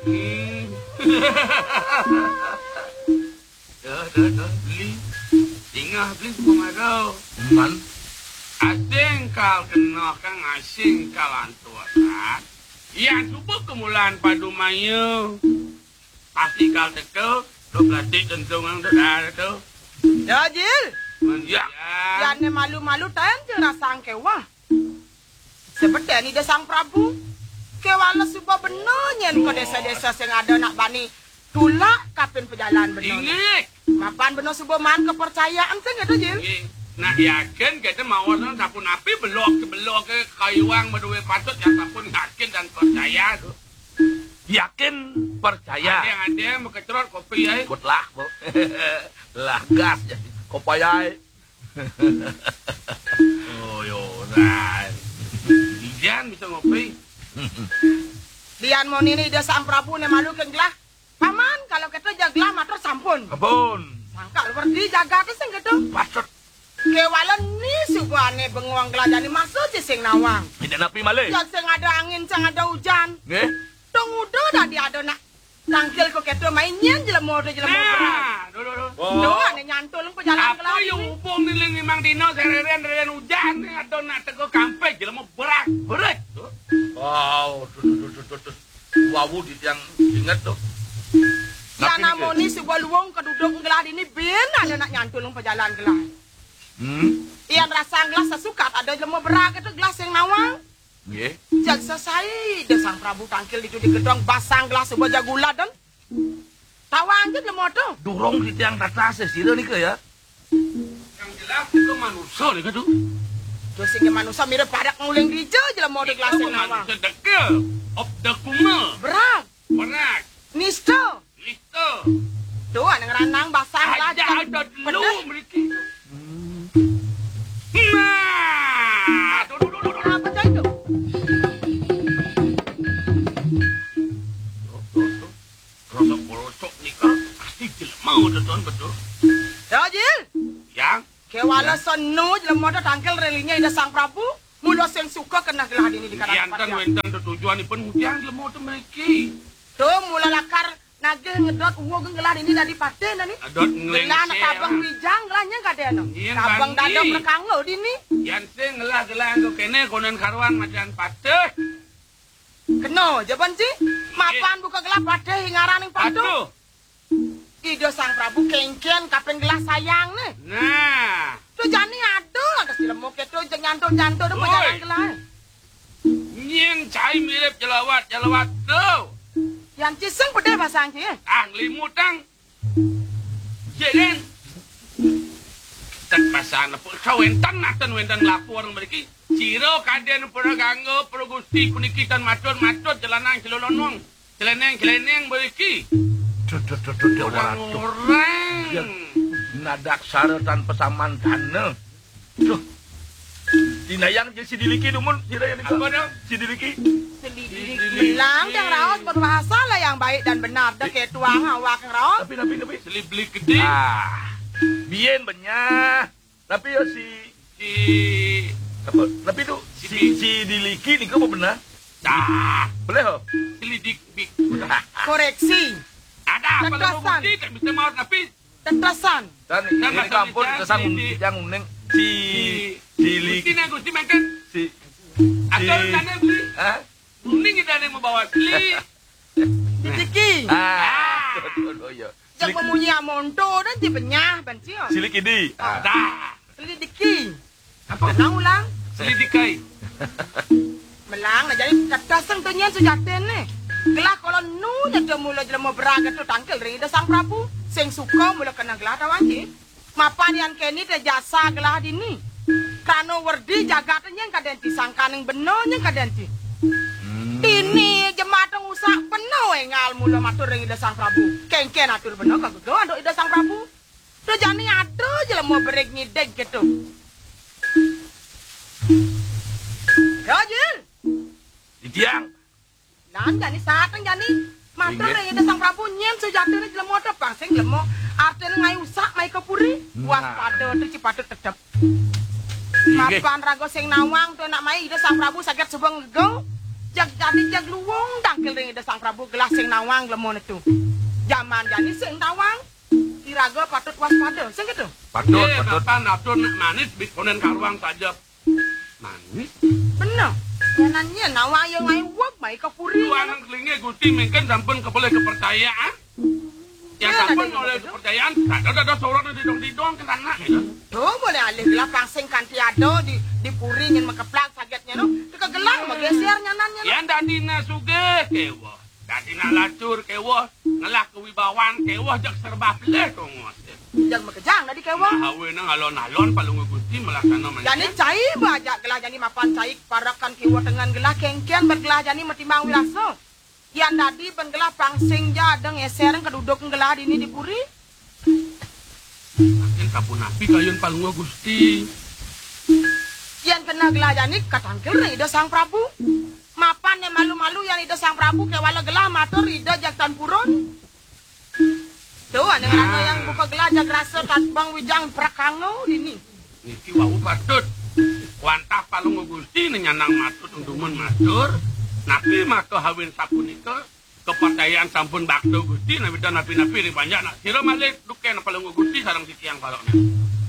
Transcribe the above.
Beli. Tingah beli pemadau. Man. Asing kal kena kang asing kal antuasan. Yang cuba kemulan padu mayu. Pasti kal teko. 12 tentung ang dadar tu. Ya, Jil. Ya. Yang malu-malu tayan je rasang kewah. Seperti ni dia Sang Prabu. Kewala subah benarnya ke desa-desa yang ada nak bani. Tulak kapin perjalanan benar. Ingat. Mapan benar subah man kepercayaan tu gitu, Jil. Nah yakin kita mau orang sapun api belok ke kayuang berdua patut yang sapun yakin dan percaya tu. Yakin percaya. Ada yang mengecerot kopi ya. Ikutlah, Bu. Lah gas jadi kopi ay. Oh yo, nah. Dian bisa ngopi. Dian mau ini dia Sang Prabu ne malu ke gelah. Paman kalau kita jaga matur sampun. Abun. Sangka berdi jaga ke sing gitu. Pasut. Kewala ni subane benguang gelajani masuk je sing nawang. Tidak napi malih. Ya sing ada angin, sing ada hujan. Nggih. Tong udah dah dia ada nak tangkil ko keto mainnya jelemo berat. Nah, Doa ne nyantul pejalan apa yang hubung ni memang dino sereren hujan ni atau nak teguh kampai jelema berat. Berat. Wow, tuh. Wawu di yang ingat tuh. Ya namoni sebuah luang keduduk gelah ini bin ada nak nyantul pejalan gelah. Iyan rasa gelas sesukat ada jelema berat itu gelas yang nawang. Nggih. Jak selesai dia Sang Prabu tangkil di gedong basang gelas sebuah jagula dan tawang je jelema tu. Durung di tiang atas sira nika ya. Yang jelas itu manusia ni kan tu. Tu sing manusia mirip padak nguling dija jelema de gelas yang nawang. Sedekah. Of the kuma. Berat. Berat. Nisto. Listo. Tu ana ngeranang basang gelas. Ada dulu memiliki. Nah, apa cai tu? Rosok ni kan pasti jelema tuan betul. Ya Jil. Yang Kewala sonu jelema tu tangkil relinya ida Sang Prabu. Mula sing suka kena gelah ini di kanan yang kan wentan tujuan ni pun hujan jelema tu memiliki. Tu mula lakar nagih ngedot uwo gelah ini dari paten ni. Adot ngeleng. Gelah nak tabang bijang gelahnya enggak ada no. Tabang dadam rekangau dini. Yang sing gelah anggo kene konen karuan macan pateh. Keno jaban si. Mapan buka gelah pateh ngaraning padu. Aduh. Ida Sang Prabu kengken kaping gelah sayang ni. Nah, Tu jani ada ada silemo keto jeung nyanto-nyanto de jalan gelah. nying cai mirip jelawat tu. Yang ciseng pedeh pasang ci. Limutang. Jelen. Tak pasang apa kawentan nak wentan lapor mereka. Ciro kaden pura ganggo pura gusti kunikitan matur jelanang celolonong. Celeneng mereka. Tuh, Orang. Nadak saretan pesaman dana. Tuh. Dinayang je si diliki dumun sira yang Apa dah? si diliki. Bilang yang raos berbahasa lah yang baik dan benar. Dah kayak tuang awak yang raos. Tapi. Seli beli gede. Bien benyah. Tapi ya si apa? Tapi tu si diliki ni kau benar. Boleh ho? Selidik big. Koreksi. Ada apa Tetrasan. bukti tak bisa mau tapi Tetrasan. Dan ini kampung kesang yang uning si diliki. Gusti makan. Si Atau sana beli. Hah? Kuning kita ada yang membawa beli. Didiki. Ya. Jangan memunyi amonto dan dibenyah benci. Silik ini. Dah. Selidiki. Apa? Tenang ulang. Selidikai. Melang nah jadi tetrasan tu nyen sejaten ni. Gelah kalau nu nya mula jelema beraga tu tangkel ri Sang Prabu. Sing suka mula kena gelah tawan ci. Mapan yang keni te jasa gelah dini. Kano werdi jagat nya kaden disangkaning beno nya kaden ci. Dini jemaat usak beno engal mula matur ring Ida Sang Prabu. Kengken atur beno kagego anduk Ida Sang Prabu. Tu jani ada jelema berek ngideg gitu. Ya Jil. Ditiang. Nan jani saat jani matur ring Ida Sang Prabu nyen sejatine jelema te pangsing jelema artene ngai usak mai kepuri. Waspada tu cipatut tetep. Mapan rago sing nawang tu nak mai Ida Sang Prabu saged subeng ngegong. jag luwung dangkel ring ida Sang Prabu gelah sing nawang lemon itu. Zaman jani sing nawang iraga patut waspada, sing gitu. Patut. Bapak nafsu manis bikonen karuang saja. Manis? Bener. Yanannya nawang yang ngai wak mai kapuri. Lu anak kelinge Gusti mungkin sampun kepoleh kepercayaan. Yang sampun oleh kepercayaan, ada sorot didong ke tanah gitu. Tuh boleh alih gelah pangsing kan tiado di puri ngin mekeplak sagetnya no. Teka gelang mah geser nyanannya. Yang dadina suge kewo. Dadina lacur kewo. Ngelah kewibawan kewo jak serba peleh tongos. Jak mekejang tadi kewo. Hawe nang alon-alon palung Gusti melaksana manjang. Jani cai bajak gelah jani mapan cai parakan kewo dengan gelah kengkian bergelah jani metimbang wiraso. Yang tadi pengelah pangsing jadeng esereng keduduk gelah ini di puri. Makin kapun api kayun palung Gusti. Yang kena gelah jani katangkel ida Sang Prabu. Mapan yang malu-malu yang ida Sang Prabu kewala gelah matur ida jak tan purun. Tuh dengan yang buka gelah jak rasa tatbang wijang prakango ini. Niki wau patut. Wantah palung Gusti nyanang matut undumun matur. Napi maka hawin sapunika kepercayaan sampun bakdo Gusti nabi napi ring banyak nak sira malih duken palung Gusti sareng titiang balokna.